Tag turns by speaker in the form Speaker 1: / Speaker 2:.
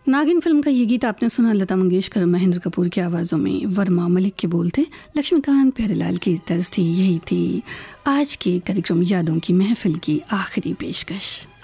Speaker 1: नागिन फिल्म का ये गीत आपने सुना लता मंगेशकर महेंद्र कपूर की आवाज़ों में। वर्मा मलिक के बोल थे, लक्ष्मीकांत प्यारेलाल की तर्ज थी। यही थी आज के कार्यक्रम यादों की महफिल की आखिरी पेशकश।